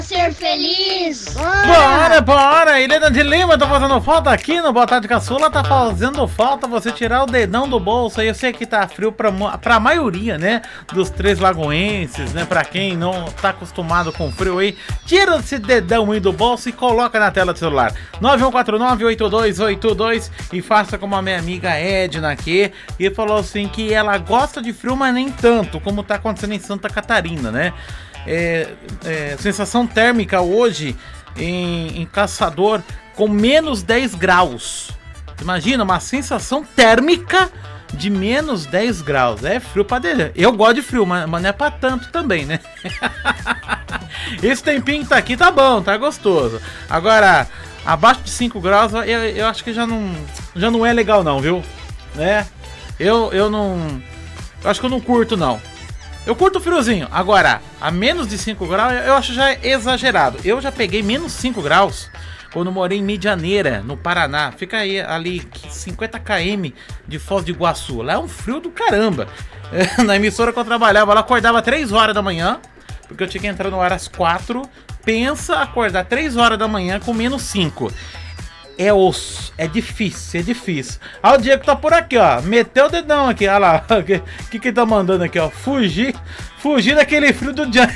Ser feliz. Bora! Helena de Lima tá fazendo falta aqui no Boa Tarde Caçula. Tá fazendo falta você tirar o dedão do bolso aí. Eu sei que tá frio pra maioria, né? Dos três lagoenses, né? Pra quem não tá acostumado com frio aí, tira esse dedão aí do bolso e coloca na tela do celular. 9149-8282 e faça como a minha amiga Edna aqui. E falou assim que ela gosta de frio, mas nem tanto, como tá acontecendo em Santa Catarina, né? Sensação térmica hoje em Caçador com menos 10 graus. Imagina, uma sensação térmica de menos 10 graus. É frio pra dentro. Eu gosto de frio, mas não é pra tanto também, né? Esse tempinho que tá aqui tá bom, tá gostoso. Agora, abaixo de 5 graus eu acho que já não é legal não, viu? Né? Eu acho que eu não curto não. Eu curto o friozinho, agora, a menos de 5 graus eu acho já exagerado. Eu já peguei menos 5 graus quando morei em Medianeira, no Paraná. Fica aí, ali, 50 km de Foz do Iguaçu. Lá é um frio do caramba. Na emissora que eu trabalhava, ela acordava 3 horas da manhã, porque eu tinha que entrar no ar às 4. Pensa acordar 3 horas da manhã com menos 5. É osso, é difícil. Ah, o Diego tá por aqui, ó. Meteu o dedão aqui, olha lá. O que ele tá mandando aqui, ó? Fugir daquele frio do dia.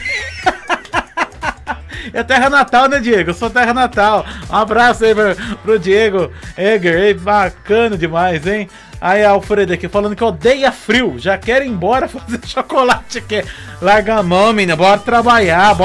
É terra natal, né, Diego? Eu sou terra natal. Um abraço aí pro Diego Egger. Bacana demais, hein? Aí a Alfredo aqui falando que odeia frio. Já quer ir embora fazer chocolate aqui. Larga a mão, menina. Bora trabalhar.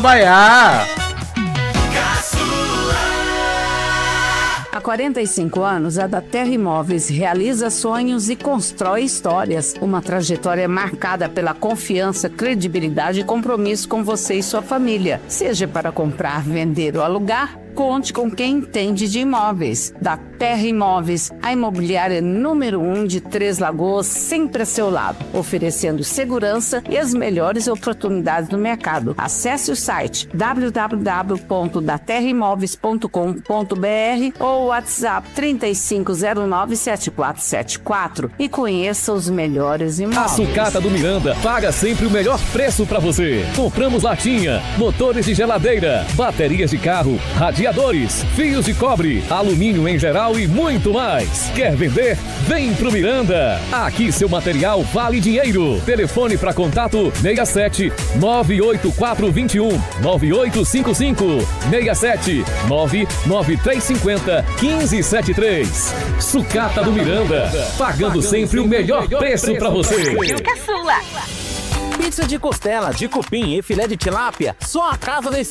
Há 45 anos, a da Terra Imóveis realiza sonhos e constrói histórias. Uma trajetória marcada pela confiança, credibilidade e compromisso com você e sua família. Seja para comprar, vender ou alugar, conte com quem entende de imóveis. Da Terra Imóveis, a imobiliária número 1 de Três Lagoas, sempre a seu lado, oferecendo segurança e as melhores oportunidades do mercado. Acesse o site www.daterraimoveis.com.br ou o WhatsApp 3509-7474 e conheça os melhores imóveis. A Sucata do Miranda paga sempre o melhor preço para você. Compramos latinha, motores de geladeira, baterias de carro, radiadores, fios de cobre, alumínio em geral e muito mais. Quer vender? Vem pro Miranda. Aqui seu material vale dinheiro. Telefone para contato 67 98421 9855 67 99350 1573. Sucata do Miranda, pagando sempre o melhor preço para você. Caçula. Pizza de costela, de cupim e filé de tilápia, só a casa da